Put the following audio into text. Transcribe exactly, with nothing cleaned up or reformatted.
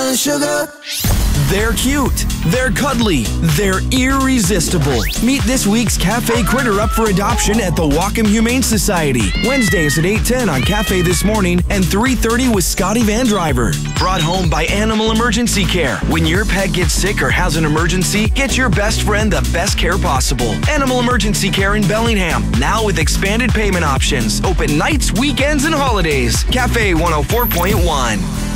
and sugar. They're cute, they're cuddly, they're irresistible. Meet this week's Cafe Critter up for adoption at the Wacom Humane Society. Wednesdays at eight ten on Cafe This Morning and three thirty with Scotty Van Driver. Brought home by Animal Emergency Care. When your pet gets sick or has an emergency, get your best friend the best care possible. Animal Emergency Care in Bellingham, now with expanded payment options. Open nights, weekends, and holidays. Cafe one oh four point one.